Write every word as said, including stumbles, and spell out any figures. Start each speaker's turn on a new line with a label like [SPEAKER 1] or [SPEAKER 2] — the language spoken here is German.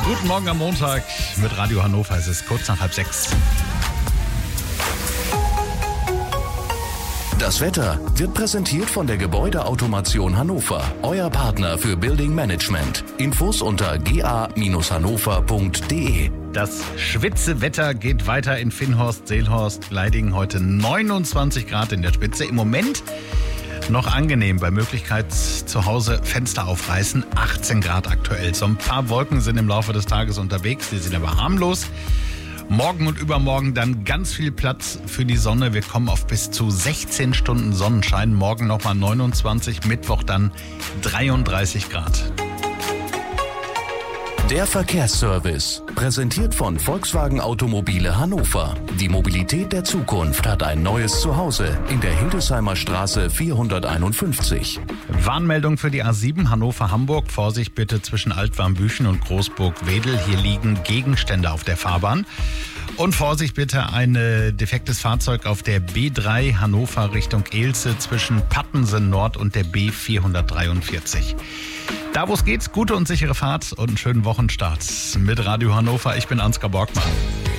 [SPEAKER 1] Guten Morgen am Montag mit Radio Hannover. Es ist kurz nach halb sechs.
[SPEAKER 2] Das Wetter wird präsentiert von der Gebäudeautomation Hannover, euer Partner für Building Management. Infos unter g a Bindestrich hannover punkt d e.
[SPEAKER 1] Das Schwitzewetter geht weiter in Finnhorst, Seelhorst, Gleidingen. Heute neunundzwanzig Grad in der Spitze. Im Moment noch angenehm, bei Möglichkeit zu Hause Fenster aufreißen. achtzehn Grad aktuell. So ein paar Wolken sind im Laufe des Tages unterwegs, die sind aber harmlos. Morgen und übermorgen dann ganz viel Platz für die Sonne. Wir kommen auf bis zu sechzehn Stunden Sonnenschein. Morgen nochmal neunundzwanzig, Mittwoch dann dreiunddreißig Grad.
[SPEAKER 2] Der Verkehrsservice, präsentiert von Volkswagen Automobile Hannover. Die Mobilität der Zukunft hat ein neues Zuhause in der Hildesheimer Straße vierhunderteinundfünfzig.
[SPEAKER 1] Warnmeldung für die A sieben Hannover-Hamburg. Vorsicht bitte zwischen Altwarmbüchen und Großburg-Wedel. Hier liegen Gegenstände auf der Fahrbahn. Und Vorsicht bitte, ein defektes Fahrzeug auf der B drei Hannover Richtung Elze zwischen Pattensen Nord und der B vierhundertdreiundvierzig. Da wo es geht, gute und sichere Fahrt und einen schönen Wochenstart mit Radio Hannover. Ich bin Ansgar Borgmann.